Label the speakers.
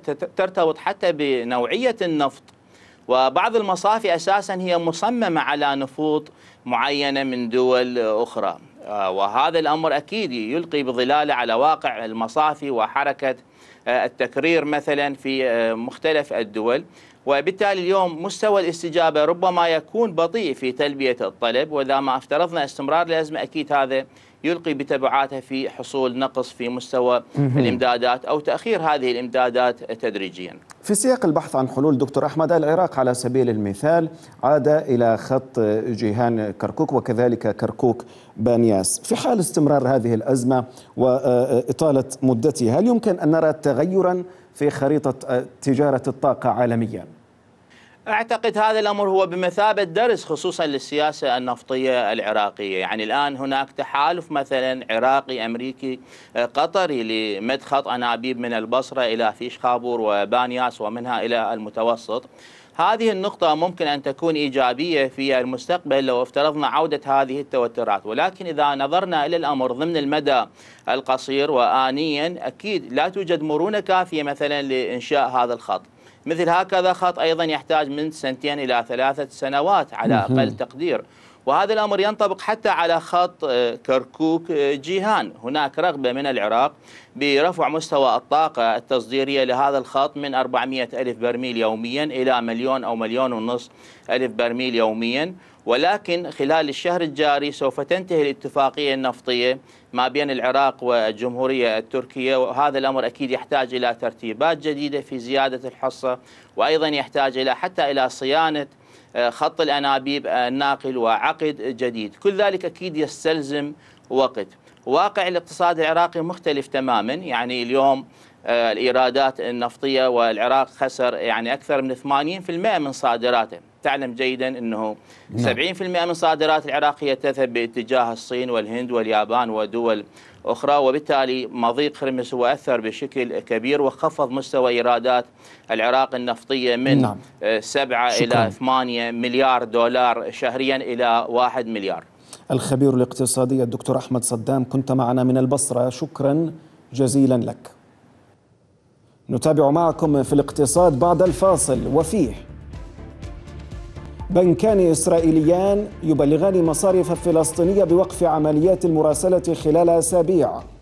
Speaker 1: ترتبط حتى بنوعية النفط، وبعض المصافي أساسا هي مصممة على نفوط معينة من دول أخرى، وهذا الأمر أكيد يلقي بظلاله على واقع المصافي وحركة التكرير مثلا في مختلف الدول. وبالتالي اليوم مستوى الاستجابة ربما يكون بطيء في تلبية الطلب، وإذا ما افترضنا استمرار الأزمة أكيد هذا يلقي بتبعاته في حصول نقص في مستوى الإمدادات أو تأخير هذه الإمدادات تدريجيا.
Speaker 2: في سياق البحث عن حلول دكتور أحمد، العراق على سبيل المثال عاد إلى خط جيهان كركوك وكذلك كركوك بانياس. في حال استمرار هذه الأزمة وإطالة مدتها، هل يمكن أن نرى تغيرا في خريطة تجارة الطاقة عالميا؟
Speaker 1: أعتقد هذا الأمر هو بمثابة درس خصوصا للسياسة النفطية العراقية. يعني الآن هناك تحالف مثلا عراقي أمريكي قطري لمد خط أنابيب من البصرة إلى فيش خابور وبانياس ومنها إلى المتوسط. هذه النقطة ممكن أن تكون إيجابية في المستقبل لو افترضنا عودة هذه التوترات، ولكن إذا نظرنا إلى الأمر ضمن المدى القصير وآنيا أكيد لا توجد مرونة كافية مثلا لإنشاء هذا الخط. مثل هكذا خط أيضا يحتاج من 2 إلى 3 سنوات على أقل تقدير، وهذا الأمر ينطبق حتى على خط كركوك جيهان. هناك رغبة من العراق برفع مستوى الطاقة التصديرية لهذا الخط من 400 ألف برميل يوميا إلى 1,000,000 أو 1,500,000 برميل يوميا، ولكن خلال الشهر الجاري سوف تنتهي الاتفاقية النفطية ما بين العراق والجمهورية التركية، وهذا الأمر أكيد يحتاج إلى ترتيبات جديدة في زيادة الحصة، وأيضا يحتاج إلى حتى إلى صيانة خط الأنابيب الناقل وعقد جديد. كل ذلك أكيد يستلزم وقت. واقع الاقتصاد العراقي مختلف تماما. يعني اليوم الإيرادات النفطية والعراق خسر يعني أكثر من 80% من صادراته. تعلم جيدا أنه 70% من صادرات العراق هي تذهب باتجاه الصين والهند واليابان ودول أخرى، وبالتالي مضيق هرمز هو أثر بشكل كبير وخفض مستوى إيرادات العراق النفطية من 7 إلى 8 مليار دولار شهريا إلى 1 مليار.
Speaker 2: الخبير الاقتصادي الدكتور أحمد صدام كنت معنا من البصرة، شكرا جزيلا لك. نتابع معكم في الاقتصاد بعد الفاصل. وفيه بنكان إسرائيليان يبلغان مصارف فلسطينية بوقف عمليات المراسلة خلال أسابيع.